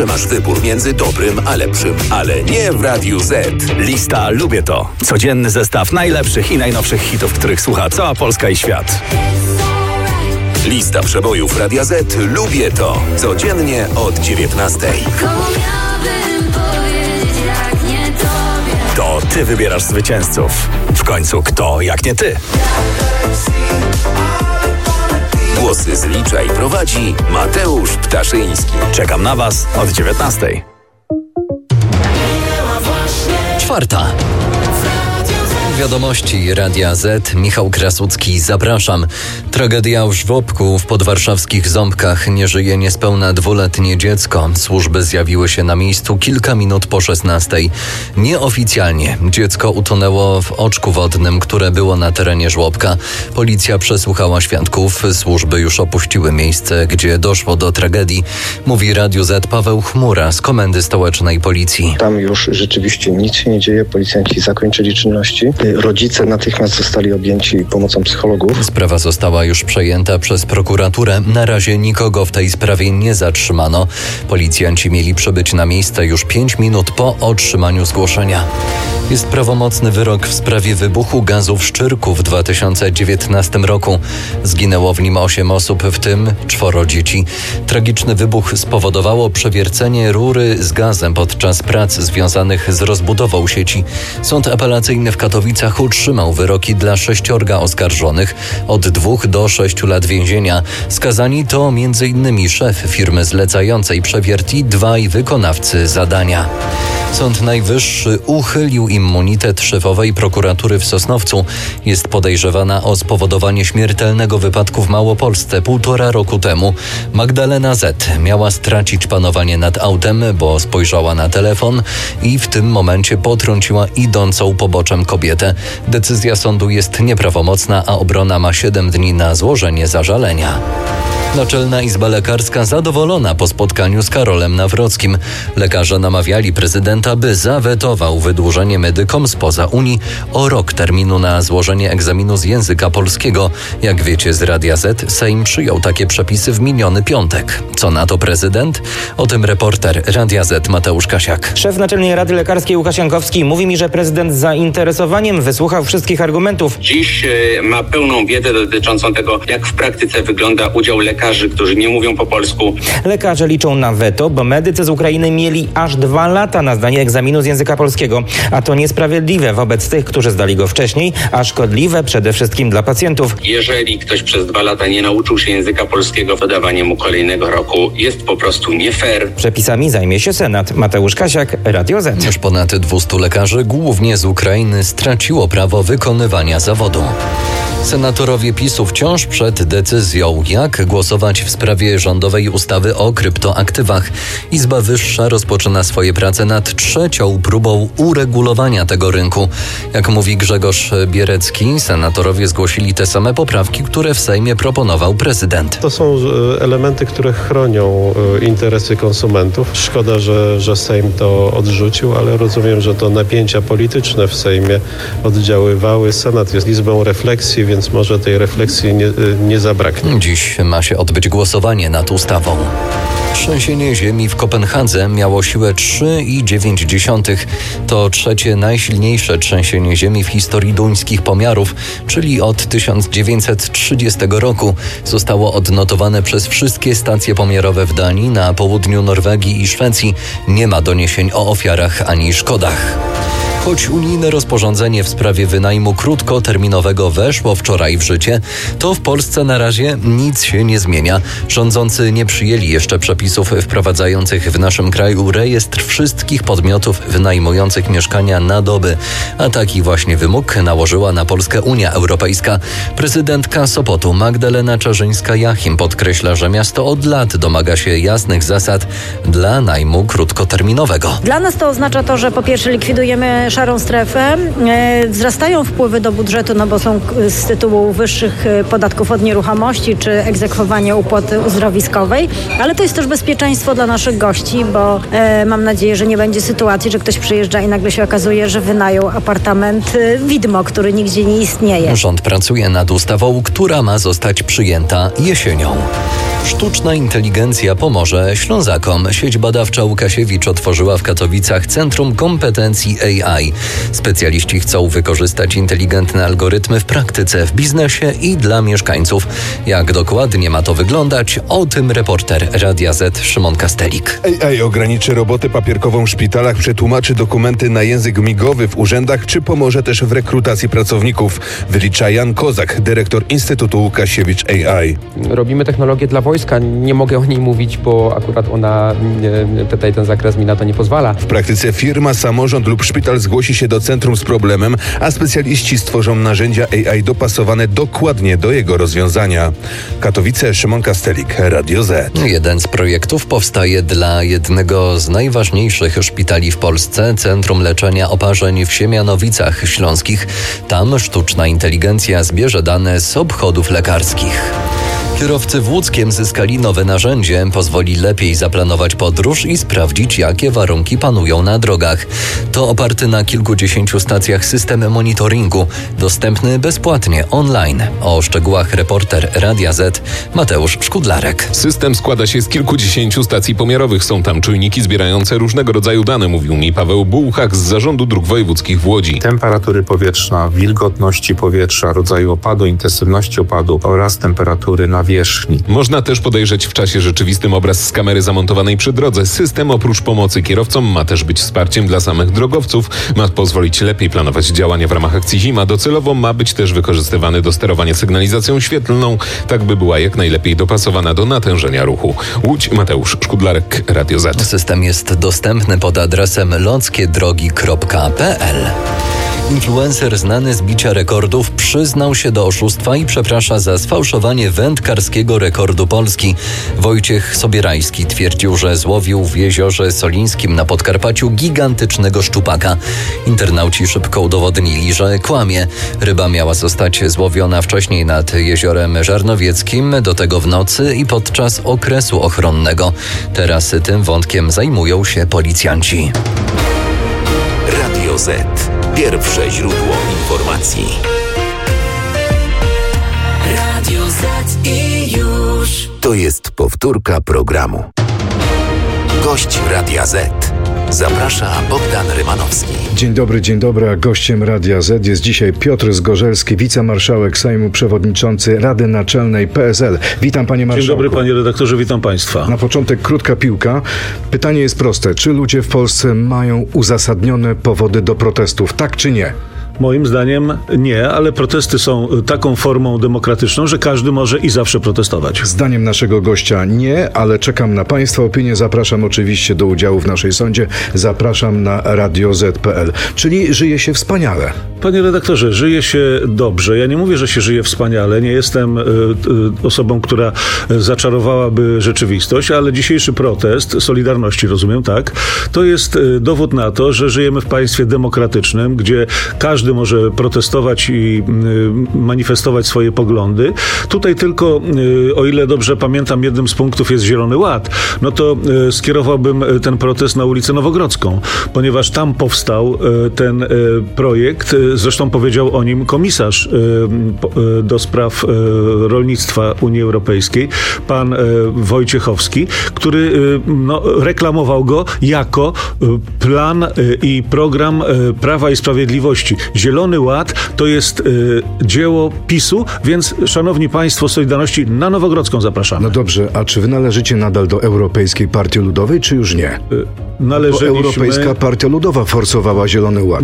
Masz wybór między dobrym a lepszym, ale nie w Radiu Z. Lista Lubię To. Codzienny zestaw najlepszych i najnowszych hitów, których słucha cała Polska i świat. Lista przebojów Radia Z. Lubię To. Codziennie od 19:00. To ty wybierasz zwycięzców. W końcu kto jak nie ty? Głosy zlicza i prowadzi Mateusz Ptaszyński. Czekam na was od 19:00. 4:00. Wiadomości Radia Z. Michał Krasucki, zapraszam. Tragedia w żłobku w podwarszawskich Ząbkach. Nie żyje niespełna 2-letnie dziecko. Służby zjawiły się na miejscu kilka minut po 16:00. Nieoficjalnie dziecko utonęło w oczku wodnym, które było na terenie żłobka. Policja przesłuchała świadków. Służby już opuściły miejsce, gdzie doszło do tragedii. Mówi Radiu Z Paweł Chmura z Komendy Stołecznej Policji. Tam już rzeczywiście nic się nie dzieje. Policjanci zakończyli czynności. Rodzice natychmiast zostali objęci pomocą psychologów. Sprawa została już przejęta przez prokuraturę. Na razie nikogo w tej sprawie nie zatrzymano. Policjanci mieli przybyć na miejsce już 5 minut po otrzymaniu zgłoszenia. Jest prawomocny wyrok w sprawie wybuchu gazu w Szczyrku w 2019 roku. Zginęło w nim 8 osób, w tym 4 dzieci. Tragiczny wybuch spowodowało przewiercenie rury z gazem podczas prac związanych z rozbudową sieci. Sąd apelacyjny w Katowicach utrzymał wyroki dla 6 oskarżonych od 2 do 6 lat więzienia. Skazani to m.in. szef firmy zlecającej przewiert i 2 wykonawcy zadania. Sąd Najwyższy uchylił immunitet szefowej prokuratury w Sosnowcu. Jest podejrzewana o spowodowanie śmiertelnego wypadku w Małopolsce 1,5 roku temu. Magdalena Z. miała stracić panowanie nad autem, bo spojrzała na telefon i w tym momencie potrąciła idącą poboczem kobietę. Decyzja sądu jest nieprawomocna, a obrona ma 7 dni na złożenie zażalenia. Naczelna Izba Lekarska zadowolona po spotkaniu z Karolem Nawrockim. Lekarze namawiali prezydenta, by zawetował wydłużenie medykom spoza Unii o rok terminu na złożenie egzaminu z języka polskiego. Jak wiecie z Radia Z, Sejm przyjął takie przepisy w miniony piątek. Co na to prezydent? O tym reporter Radia Z Mateusz Kasiak. Szef Naczelnej Rady Lekarskiej Łukasz Jankowski mówi mi, że prezydent z zainteresowaniem wysłuchał wszystkich argumentów. Dziś ma pełną wiedzę dotyczącą tego, jak w praktyce wygląda udział lekarzy, którzy nie mówią po polsku. Lekarze liczą na weto, bo medycy z Ukrainy mieli aż 2 lata na zdanie egzaminu z języka polskiego. A to niesprawiedliwe wobec tych, którzy zdali go wcześniej, a szkodliwe przede wszystkim dla pacjentów. Jeżeli ktoś przez 2 lata nie nauczył się języka polskiego, to dawanie mu kolejnego roku jest po prostu nie fair. Przepisami zajmie się Senat. Mateusz Kasiak, Radio Z. Już ponad 200 lekarzy, głównie z Ukrainy, straciło prawo wykonywania zawodu. Senatorowie PiS-u wciąż przed decyzją, jak głosować w sprawie rządowej ustawy o kryptoaktywach. Izba Wyższa rozpoczyna swoje prace nad 3. próbą uregulowania tego rynku. Jak mówi Grzegorz Bierecki, senatorowie zgłosili te same poprawki, które w Sejmie proponował prezydent. To są elementy, które chronią interesy konsumentów. Szkoda, że Sejm to odrzucił, ale rozumiem, że to napięcia polityczne w Sejmie oddziaływały. Senat jest izbą refleksji, więc może tej refleksji nie zabraknie. Dziś ma się odbyć głosowanie nad ustawą. Trzęsienie ziemi w Kopenhadze miało siłę 3,9. To 3. najsilniejsze trzęsienie ziemi w historii duńskich pomiarów, czyli od 1930 roku. Zostało odnotowane przez wszystkie stacje pomiarowe w Danii, na południu Norwegii i Szwecji. Nie ma doniesień o ofiarach ani szkodach. Choć unijne rozporządzenie w sprawie wynajmu krótkoterminowego weszło wczoraj w życie, to w Polsce na razie nic się nie zmienia. Rządzący nie przyjęli jeszcze przepisów wprowadzających w naszym kraju rejestr wszystkich podmiotów wynajmujących mieszkania na doby. A taki właśnie wymóg nałożyła na Polskę Unia Europejska. Prezydentka Sopotu Magdalena Czarzyńska-Jachim podkreśla, że miasto od lat domaga się jasnych zasad dla najmu krótkoterminowego. Dla nas to oznacza to, że po pierwsze likwidujemy szarą strefę, wzrastają wpływy do budżetu, no bo są z tytułu wyższych podatków od nieruchomości czy egzekwowania opłaty uzdrowiskowej, ale to jest też bezpieczeństwo dla naszych gości, bo mam nadzieję, że nie będzie sytuacji, że ktoś przyjeżdża i nagle się okazuje, że wynajął apartament widmo, który nigdzie nie istnieje. Rząd pracuje nad ustawą, która ma zostać przyjęta jesienią. Sztuczna inteligencja pomoże Ślązakom. Sieć badawcza Łukasiewicz otworzyła w Katowicach Centrum Kompetencji AI. Specjaliści chcą wykorzystać inteligentne algorytmy w praktyce, w biznesie i dla mieszkańców. Jak dokładnie ma to wyglądać? O tym reporter Radia Z Szymon Kastelik. AI ograniczy robotę papierkową w szpitalach, przetłumaczy dokumenty na język migowy w urzędach, czy pomoże też w rekrutacji pracowników, wylicza Jan Kozak, dyrektor Instytutu Łukasiewicz AI. Robimy technologię dla wojska. Nie mogę o niej mówić, bo akurat ona, tutaj ten zakres mi na to nie pozwala. W praktyce firma, samorząd lub szpital zgłosi się do centrum z problemem, a specjaliści stworzą narzędzia AI dopasowane dokładnie do jego rozwiązania. Katowice, Szymon Kastelik, Radio Z. Jeden z projektów powstaje dla jednego z najważniejszych szpitali w Polsce, Centrum Leczenia Oparzeń w Siemianowicach Śląskich. Tam sztuczna inteligencja zbierze dane z obchodów lekarskich. Kierowcy w Łódzkiem zyskali nowe narzędzie, pozwoli lepiej zaplanować podróż i sprawdzić, jakie warunki panują na drogach. To oparty na kilkudziesięciu stacjach system monitoringu, dostępny bezpłatnie online. O szczegółach reporter Radia Z Mateusz Szkudlarek. System składa się z kilkudziesięciu stacji pomiarowych. Są tam czujniki zbierające różnego rodzaju dane, mówił mi Paweł Bułchak z Zarządu Dróg Wojewódzkich w Łodzi. Temperatury powietrza, wilgotności powietrza, rodzaju opadu, intensywności opadu oraz temperatury nawierzchni. Można też podejrzeć w czasie rzeczywistym obraz z kamery zamontowanej przy drodze. System oprócz pomocy kierowcom ma też być wsparciem dla samych drogowców. Ma pozwolić lepiej planować działania w ramach akcji Zima. Docelowo ma być też wykorzystywany do sterowania sygnalizacją świetlną, tak by była jak najlepiej dopasowana do natężenia ruchu. Łódź, Mateusz Szkudlarek, Radio Z. System jest dostępny pod adresem lockiedrogi.pl. Influencer znany z bicia rekordów przyznał się do oszustwa i przeprasza za sfałszowanie wędkarskiego rekordu Polski. Wojciech Sobierajski twierdził, że złowił w jeziorze Solińskim na Podkarpaciu gigantycznego szczupaka. Internauci szybko udowodnili, że kłamie. Ryba miała zostać złowiona wcześniej nad jeziorem Żarnowieckim, do tego w nocy i podczas okresu ochronnego. Teraz tym wątkiem zajmują się policjanci. Radio Z. Pierwsze źródło informacji. Radio Z i już. To jest powtórka programu. Gość Radia Z. Zaprasza Bogdan Rymanowski. Dzień dobry, a gościem Radia Z jest dzisiaj Piotr Zgorzelski, wicemarszałek Sejmu, przewodniczący Rady Naczelnej PSL. Witam, panie marszałku. Dzień dobry, panie redaktorze, witam państwa. Na początek krótka piłka. Pytanie jest proste. Czy ludzie w Polsce mają uzasadnione powody do protestów, tak czy nie? Moim zdaniem nie, ale protesty są taką formą demokratyczną, że każdy może i zawsze protestować. Zdaniem naszego gościa nie, ale czekam na państwa opinię. Zapraszam oczywiście do udziału w naszej sądzie. Zapraszam na radioz.pl. Czyli żyje się wspaniale. Panie redaktorze, żyje się dobrze. Ja nie mówię, że się żyje wspaniale. Nie jestem osobą, która zaczarowałaby rzeczywistość, ale dzisiejszy protest Solidarności, rozumiem, tak? To jest dowód na to, że żyjemy w państwie demokratycznym, gdzie każdy może protestować i manifestować swoje poglądy. Tutaj tylko, o ile dobrze pamiętam, jednym z punktów jest Zielony Ład. No to skierowałbym ten protest na ulicę Nowogrodzką, ponieważ tam powstał ten projekt. Zresztą powiedział o nim komisarz do spraw rolnictwa Unii Europejskiej, pan Wojciechowski, który reklamował go jako plan i program Prawa i Sprawiedliwości. Zielony Ład to jest dzieło PiS-u, więc szanowni państwo Solidarności, na Nowogrodzką zapraszamy. No dobrze, a czy wy należycie nadal do Europejskiej Partii Ludowej, czy już nie? Bo Europejska Partia Ludowa forsowała Zielony Ład.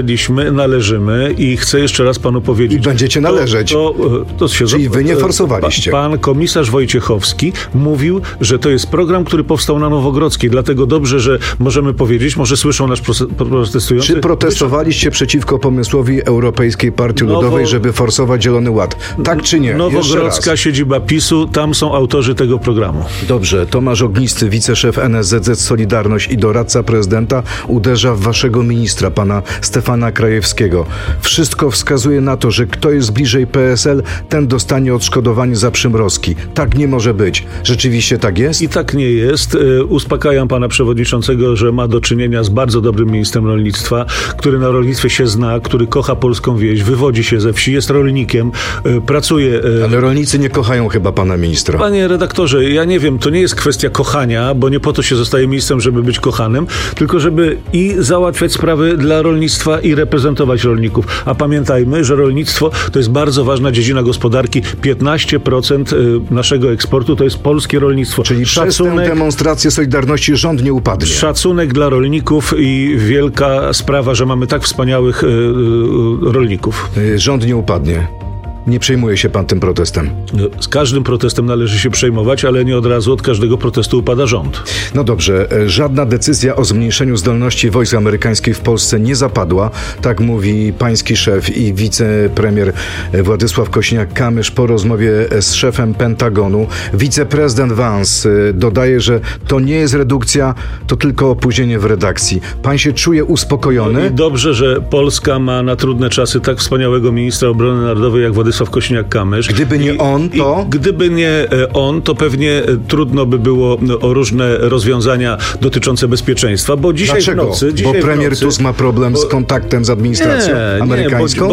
Należymy i chcę jeszcze raz panu powiedzieć. I będziecie należeć. Czyli wy nie forsowaliście. Pan komisarz Wojciechowski mówił, że to jest program, który powstał na Nowogrodzkiej. Dlatego dobrze, że możemy powiedzieć, może słyszą nasz protestujący. Czy protestowaliście przeciwko pomysłowi Europejskiej Partii Ludowej, żeby forsować Zielony Ład? Tak czy nie? Nowogrodzka siedziba PiS-u, tam są autorzy tego programu. Dobrze, Tomasz Ognisty, wiceszef NSZZ Solidarność i i doradca prezydenta uderza w waszego ministra, pana Stefana Krajewskiego. Wszystko wskazuje na to, że kto jest bliżej PSL, ten dostanie odszkodowanie za przymrozki. Tak nie może być. Rzeczywiście tak jest? I tak nie jest. Uspokajam pana przewodniczącego, że ma do czynienia z bardzo dobrym ministrem rolnictwa, który na rolnictwie się zna, który kocha polską wieś, wywodzi się ze wsi, jest rolnikiem, pracuje... Ale rolnicy nie kochają chyba pana ministra. Panie redaktorze, ja nie wiem, to nie jest kwestia kochania, bo nie po to się zostaje ministrem, żeby być kochanym, tylko żeby i załatwiać sprawy dla rolnictwa i reprezentować rolników. A pamiętajmy, że rolnictwo to jest bardzo ważna dziedzina gospodarki. 15% naszego eksportu to jest polskie rolnictwo. Czyli przez tę demonstrację Solidarności rząd nie upadnie. Szacunek dla rolników i wielka sprawa, że mamy tak wspaniałych rolników. Rząd nie upadnie. Nie przejmuje się pan tym protestem? Z każdym protestem należy się przejmować, ale nie od razu od każdego protestu upada rząd. No dobrze, żadna decyzja o zmniejszeniu zdolności wojsk amerykańskich w Polsce nie zapadła. Tak mówi pański szef i wicepremier Władysław Kosiniak-Kamysz po rozmowie z szefem Pentagonu. Wiceprezydent Vance dodaje, że to nie jest redukcja, to tylko opóźnienie w redakcji. Pan się czuje uspokojony? No i dobrze, że Polska ma na trudne czasy tak wspaniałego ministra obrony narodowej jak Władysław Kosiniak-Kamysz. Gdyby nie on, to? Gdyby nie on, to pewnie trudno by było o różne rozwiązania dotyczące bezpieczeństwa, bo dzisiaj Dlaczego? w nocy... Bo premier Tusk ma problem z kontaktem z administracją amerykańską?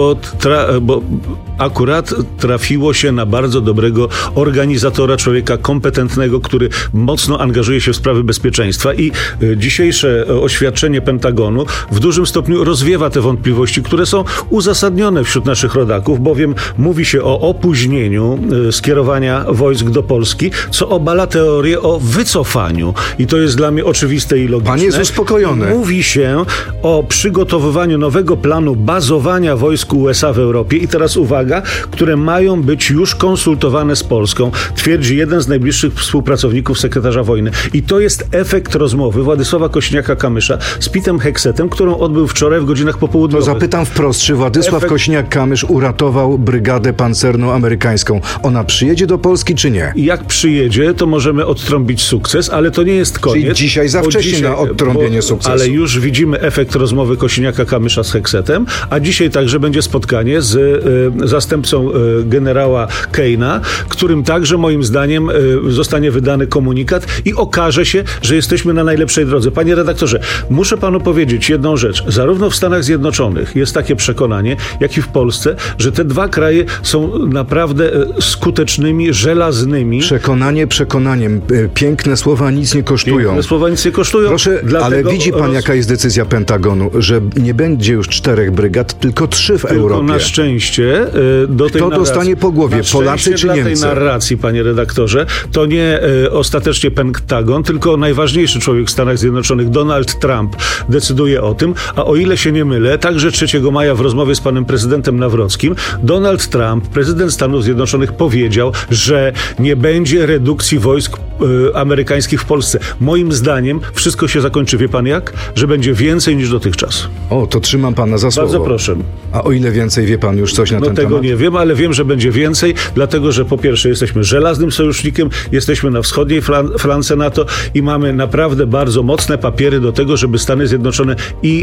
Bo akurat trafiło się na bardzo dobrego organizatora, człowieka kompetentnego, który mocno angażuje się w sprawy bezpieczeństwa i dzisiejsze oświadczenie Pentagonu w dużym stopniu rozwiewa te wątpliwości, które są uzasadnione wśród naszych rodaków, bowiem mówi się o opóźnieniu skierowania wojsk do Polski, co obala teorię o wycofaniu. I to jest dla mnie oczywiste i logiczne. Pan jest uspokojony. Mówi się o przygotowywaniu nowego planu bazowania wojsk USA w Europie i teraz uwaga, które mają być już konsultowane z Polską, twierdzi jeden z najbliższych współpracowników sekretarza wojny. I to jest efekt rozmowy Władysława Kosiniaka-Kamysza z Pitem Heksetem, którą odbył wczoraj w godzinach popołudniowych. To zapytam wprost, czy Władysław Kosiniak-Kamysz uratował brygadę pancerną amerykańską? Ona przyjedzie do Polski, czy nie? Jak przyjedzie, to możemy odtrąbić sukces, ale to nie jest koniec. Czyli dzisiaj za wcześnie na odtrąbienie sukcesu. Ale już widzimy efekt rozmowy Kosiniaka-Kamysza z Heksetem, a dzisiaj także będzie spotkanie z zastępcą generała Keina, którym także moim zdaniem zostanie wydany komunikat i okaże się, że jesteśmy na najlepszej drodze. Panie redaktorze, muszę panu powiedzieć jedną rzecz. Zarówno w Stanach Zjednoczonych jest takie przekonanie, jak i w Polsce, że te dwa kraje są naprawdę skutecznymi, żelaznymi. Przekonanie przekonaniem. Piękne słowa nic nie kosztują. Piękne słowa nic nie kosztują. Proszę, ale widzi pan, jaka jest decyzja Pentagonu, że nie będzie już 4 brygad, tylko 3 w Europie. Na szczęście do tej Kto dostanie po głowie? Polacy czy Niemcy? Dla tej narracji, panie redaktorze, to nie ostatecznie Pentagon, tylko najważniejszy człowiek w Stanach Zjednoczonych, Donald Trump, decyduje o tym, a o ile się nie mylę, także 3 maja w rozmowie z panem prezydentem Nawrockim, Donald Trump, prezydent Stanów Zjednoczonych, powiedział, że nie będzie redukcji wojsk amerykańskich w Polsce. Moim zdaniem wszystko się zakończy, wie pan jak? Że będzie więcej niż dotychczas. O, to trzymam pana za słowo. Bardzo proszę. A o ile więcej, wie pan już coś na ten temat? Tego nie wiem, ale wiem, że będzie więcej, dlatego, że po pierwsze jesteśmy żelaznym sojusznikiem, jesteśmy na wschodniej flance NATO i mamy naprawdę bardzo mocne papiery do tego, żeby Stany Zjednoczone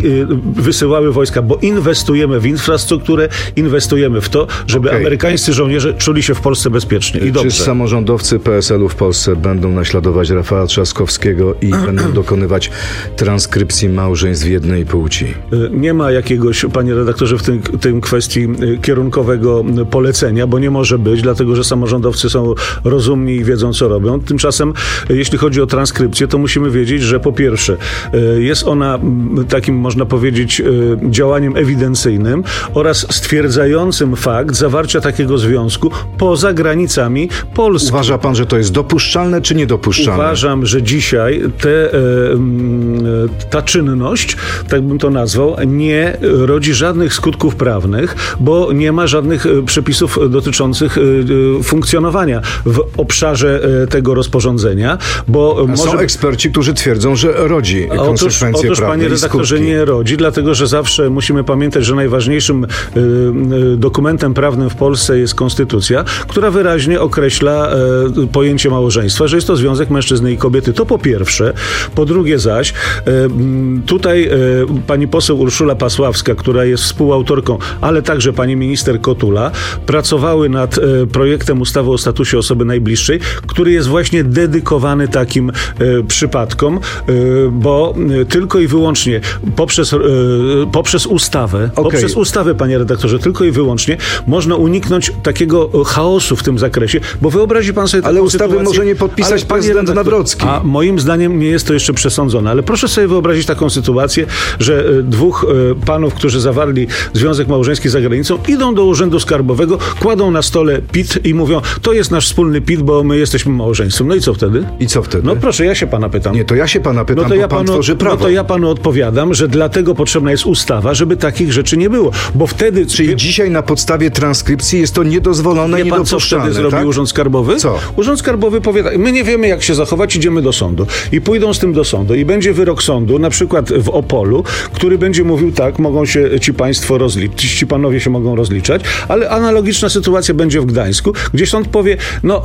wysyłały wojska, bo inwestujemy w infrastrukturę, inwestujemy w to, żeby amerykańscy żołnierze czuli się w Polsce bezpiecznie i dobrze. Czy samorządowcy PSL-u w Polsce będą naśladować Rafała Trzaskowskiego i będą dokonywać transkrypcji małżeństw jednej płci? Nie ma jakiegoś, panie redaktorze, w tym kwestii kierunkowego polecenia, bo nie może być, dlatego że samorządowcy są rozumni i wiedzą, co robią. Tymczasem, jeśli chodzi o transkrypcję, to musimy wiedzieć, że po pierwsze jest ona takim, można powiedzieć, działaniem ewidencyjnym oraz stwierdzającym fakt zawarcia takiego związku poza granicami Polski. Uważa pan, że to jest dopuszczalne czy niedopuszczalne? Uważam, że dzisiaj te ta czynność, tak bym to nazwał, nie rodzi żadnych skutków prawnych, bo nie ma żadnych przepisów dotyczących funkcjonowania w obszarze tego rozporządzenia, bo są eksperci, którzy twierdzą, że rodzi konsekwencje prawne. Panie redaktorze, nie rodzi, dlatego że zawsze musimy pamiętać, że najważniejszym dokumentem prawnym w Polsce jest konstytucja, która wyraźnie określa pojęcie małżeństwa, że jest to związek mężczyzny i kobiety. To po pierwsze. Po drugie zaś, tutaj pani poseł Urszula Pasławska, która jest współautorką, ale także pani minister Kotula, pracowały nad projektem ustawy o statusie osoby najbliższej, który jest właśnie dedykowany takim przypadkom, bo tylko i wyłącznie poprzez ustawę, panie redaktorze, tylko i wyłącznie można uniknąć takiego chaosu w tym zakresie, bo wyobrazi pan sobie ale ustawy może nie podpisać prezydent Nawrocki. A moim zdaniem nie jest to jeszcze przesądzone, ale proszę sobie wyobrazić taką sytuację, że dwóch panów, którzy zawarli związek małżeński za granicą, idą do urzędu skarbowego, kładą na stole PIT i mówią, to jest nasz wspólny PIT, bo my jesteśmy małżeństwem. No i co wtedy? No proszę, ja się pana pytam. Nie, to ja się pana pytam, bo pan tworzy prawo. No to ja panu odpowiadam, że dlatego potrzebna jest ustawa, żeby takich rzeczy nie było, bo wtedy... Czyli dzisiaj na podstawie transkrypcji jest to niedozwolone, niedopuszczalne, co wtedy zrobi Urząd Skarbowy? Co? Urząd Skarbowy powie tak, my nie wiemy, jak się zachować, idziemy do sądu. I pójdą z tym do sądu i będzie wyrok sądu, na przykład w Opolu, który będzie mówił tak, mogą się ci państwo rozliczyć, ci panowie się mogą rozliczać, ale analogiczna sytuacja będzie w Gdańsku, gdzie sąd powie,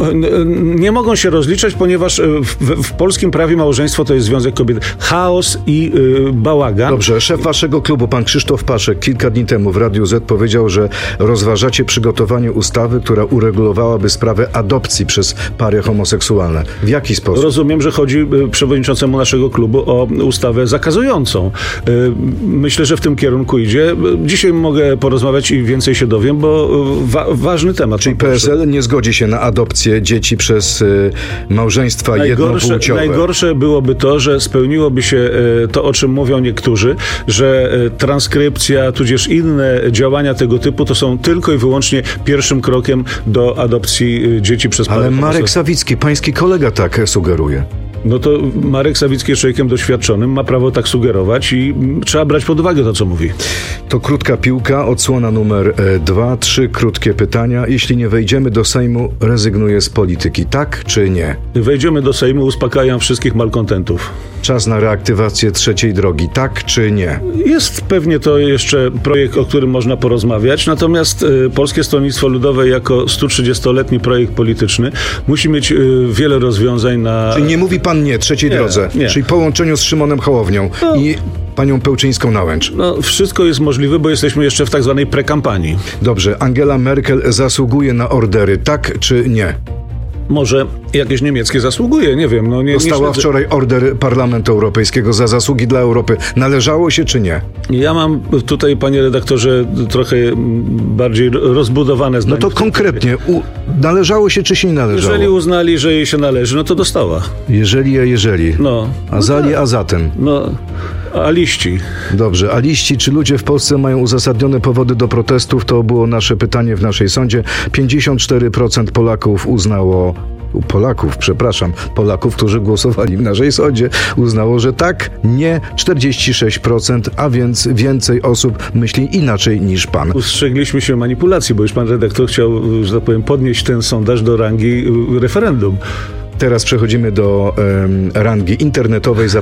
nie mogą się rozliczać, ponieważ w polskim prawie małżeństwo to jest związek kobiety. Chaos i bałagan. Dobrze, szef waszego klubu, pan Krzysztof Paszek, kilka dni temu w Radiu Z powiedział, że rozważacie przygotowanie ustawy, która uregulowałaby sprawę adopcji przez pary homoseksualne. W jaki sposób? Rozumiem, że chodzi przewodniczącemu naszego klubu o ustawę zakazującą. Myślę, że w tym kierunku idzie. Dzisiaj mogę porozmawiać i więcej się dowiem, bo ważny temat. Czyli PSL nie zgodzi się na adopcję dzieci przez małżeństwa jednopłciowe. Najgorsze byłoby to, że spełniłoby się to, o czym mówią niektórzy, że transkrypcja, tudzież inne działania tego typu to są tylko i wyłącznie pierwszym krokiem do adopcji dzieci przez pary homoseksualne. Ale Marek Sawicki, pański kolega, tak sugeruje. No to Marek Sawicki jest człowiekiem doświadczonym, ma prawo tak sugerować i trzeba brać pod uwagę to, co mówi. To krótka piłka, odsłona numer 2, 3 krótkie pytania. Jeśli nie wejdziemy do Sejmu, rezygnuję z polityki, tak czy nie? Wejdziemy do Sejmu, uspokajam wszystkich malkontentów. Czas na reaktywację trzeciej drogi, tak czy nie? Jest pewnie to jeszcze projekt, o którym można porozmawiać, natomiast Polskie Stronnictwo Ludowe jako 130-letni projekt polityczny musi mieć wiele rozwiązań na... Czyli nie mówi pan nie trzeciej drodze, nie. Czyli połączeniu z Szymonem Hołownią i panią Pełczyńską-Nałęcz. Wszystko jest możliwe, bo jesteśmy jeszcze w tak zwanej prekampanii. Dobrze, Angela Merkel zasługuje na ordery, tak czy nie? Może jakieś niemieckie zasługuje, nie wiem. Dostała wczoraj order Parlamentu Europejskiego za zasługi dla Europy. Należało się czy nie? Ja mam tutaj, panie redaktorze, trochę bardziej rozbudowane zdanie. No to konkretnie, należało się czy się nie należało? Jeżeli uznali, że jej się należy, no to dostała. Jeżeli. A zatem? A liści. Dobrze, a liści, czy ludzie w Polsce mają uzasadnione powody do protestów? To było nasze pytanie w naszej sądzie. 54% Polaków uznało... Polaków, którzy głosowali w naszej sądzie, uznało, że tak, nie 46%, a więc więcej osób myśli inaczej niż pan. Ustrzegliśmy się manipulacji, bo już pan redaktor chciał, że tak powiem, podnieść ten sondaż do rangi referendum. Teraz przechodzimy do rangi internetowej.